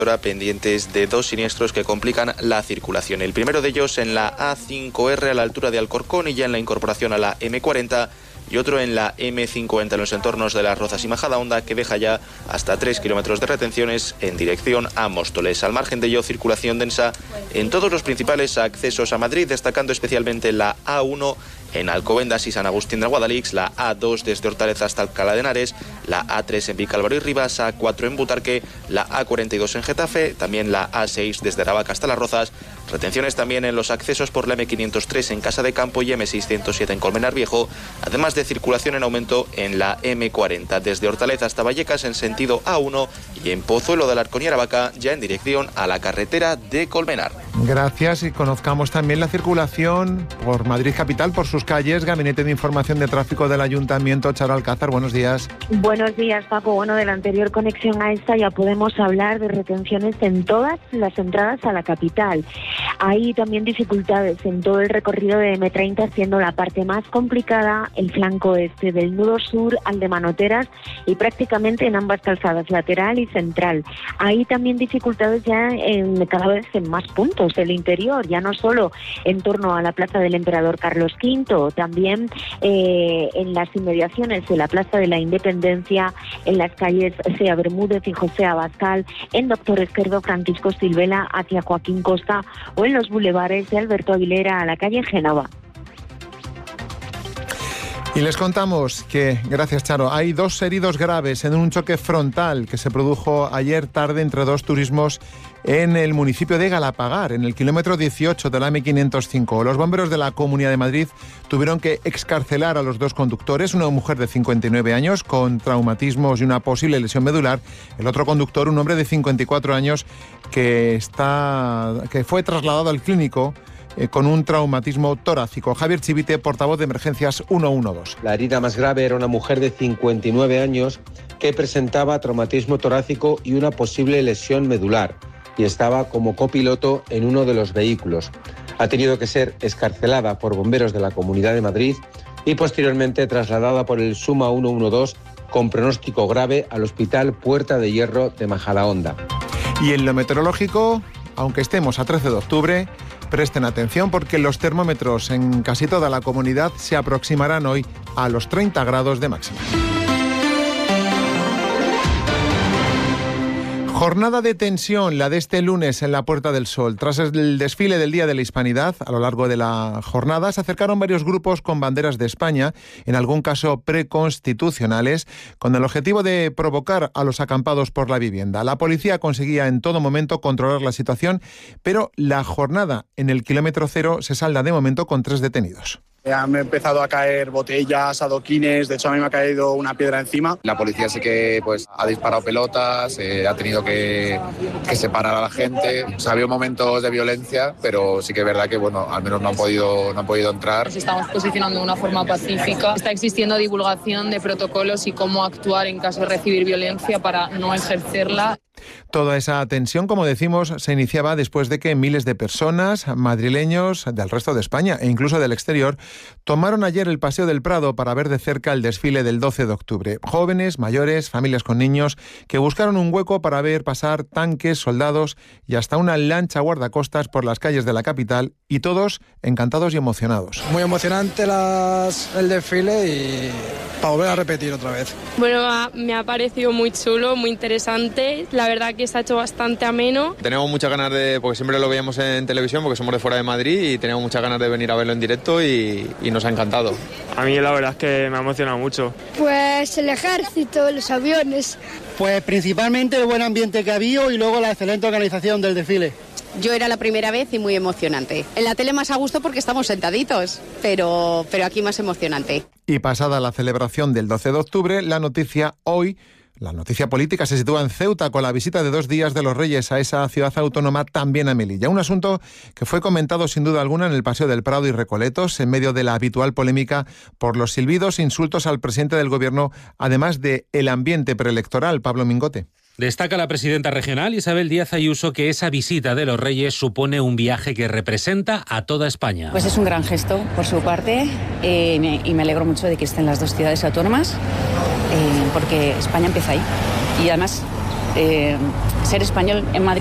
pendientes de dos siniestros que complican la circulación. El primero de ellos en la A5R a la altura de Alcorcón y ya en la incorporación a la M40, y otro en la M50 en los entornos de Las Rozas y Majadahonda, que deja ya hasta 3 kilómetros de retenciones en dirección a Móstoles. Al margen de ello, circulación densa en todos los principales accesos a Madrid, destacando especialmente la A1 en Alcobendas y San Agustín de Guadalix, la A2 desde Hortaleza hasta Alcalá de Henares, la A3 en Vicálvaro y Rivas, A4 en Butarque, la A42 en Getafe, también la A6 desde Aravaca hasta Las Rozas. Retenciones también en los accesos por la M503 en Casa de Campo y M607 en Colmenar Viejo, además de circulación en aumento en la M40 desde Hortaleza hasta Vallecas en sentido A1 y en Pozuelo de Alarcón y Aravaca ya en dirección a la carretera de Colmenar. Gracias, y conozcamos también la circulación por Madrid capital, por sus calles. Gabinete de Información de Tráfico del Ayuntamiento, Charo Alcázar, buenos días. Buenos días, Paco. Bueno, de la anterior conexión a esta ya podemos hablar de retenciones en todas las entradas a la capital. Hay también dificultades en todo el recorrido de M30, siendo la parte más complicada el flanco este, del nudo sur al de Manoteras, y prácticamente en ambas calzadas, lateral y central. Hay también dificultades ya cada vez en más puntos del interior, ya no solo en torno a la Plaza del Emperador Carlos V, también en las inmediaciones de la Plaza de la Independencia, en las calles Sea Bermúdez y José Abascal, en Doctor Esquerdo, Francisco Silvela hacia Joaquín Costa, o en los bulevares de Alberto Aguilera a la calle Génova. Y les contamos que, gracias Charo, hay 2 heridos graves en un choque frontal que se produjo ayer tarde entre 2 turismos en el municipio de Galapagar, en el kilómetro 18 de la M505. Los bomberos de la Comunidad de Madrid tuvieron que excarcelar a los 2 conductores, una mujer de 59 años con traumatismos y una posible lesión medular, el otro conductor, un hombre de 54 años que fue trasladado al clínico con un traumatismo torácico. Javier Chivite, portavoz de Emergencias 112. La herida más grave era una mujer de 59 años que presentaba traumatismo torácico y una posible lesión medular, y estaba como copiloto en uno de los vehículos. Ha tenido que ser excarcelada por bomberos de la Comunidad de Madrid y posteriormente trasladada por el Suma 112 con pronóstico grave al Hospital Puerta de Hierro de Majadahonda. Y en lo meteorológico, aunque estemos a 13 de octubre, presten atención porque los termómetros en casi toda la comunidad se aproximarán hoy a los 30 grados de máxima. Jornada de tensión, la de este lunes en la Puerta del Sol. Tras el desfile del Día de la Hispanidad, a lo largo de la jornada se acercaron varios grupos con banderas de España, en algún caso preconstitucionales, con el objetivo de provocar a los acampados por la vivienda. La policía conseguía en todo momento controlar la situación, pero la jornada en el kilómetro cero se salda de momento con 3 detenidos. Han empezado a caer botellas, adoquines, de hecho a mí me ha caído una piedra encima. La policía sí que ha disparado pelotas, ha tenido que separar a la gente. O sea, ha habido momentos de violencia, pero sí que es verdad que al menos no han podido entrar. Nos estamos posicionando de una forma pacífica. Está existiendo divulgación de protocolos y cómo actuar en caso de recibir violencia para no ejercerla. Toda esa tensión, como decimos, se iniciaba después de que miles de personas, madrileños del resto de España e incluso del exterior, tomaron ayer el Paseo del Prado para ver de cerca el desfile del 12 de octubre. Jóvenes, mayores, familias con niños, que buscaron un hueco para ver pasar tanques, soldados y hasta una lancha guardacostas por las calles de la capital, y todos encantados y emocionados. Muy emocionante el desfile y para volver a repetir otra vez. Bueno, me ha parecido muy chulo, muy interesante. La verdad que se ha hecho bastante ameno. Tenemos muchas ganas porque siempre lo veíamos en televisión, porque somos de fuera de Madrid, y tenemos muchas ganas de venir a verlo en directo y nos ha encantado. A mí la verdad es que me ha emocionado mucho. Pues el ejército, los aviones. Pues principalmente el buen ambiente que ha habido y luego la excelente organización del desfile. Yo era la primera vez y muy emocionante. En la tele más a gusto porque estamos sentaditos, pero aquí más emocionante. Y pasada la celebración del 12 de octubre, la noticia política se sitúa en Ceuta con la visita de 2 días de los Reyes a esa ciudad autónoma, también a Melilla. Un asunto que fue comentado sin duda alguna en el Paseo del Prado y Recoletos, en medio de la habitual polémica por los silbidos e insultos al presidente del Gobierno, además de el ambiente preelectoral. Pablo Mingote. Destaca la presidenta regional, Isabel Díaz Ayuso, que esa visita de los Reyes supone un viaje que representa a toda España. Pues es un gran gesto por su parte y me alegro mucho de que estén las 2 ciudades autónomas porque España empieza ahí. Y además ser español en Madrid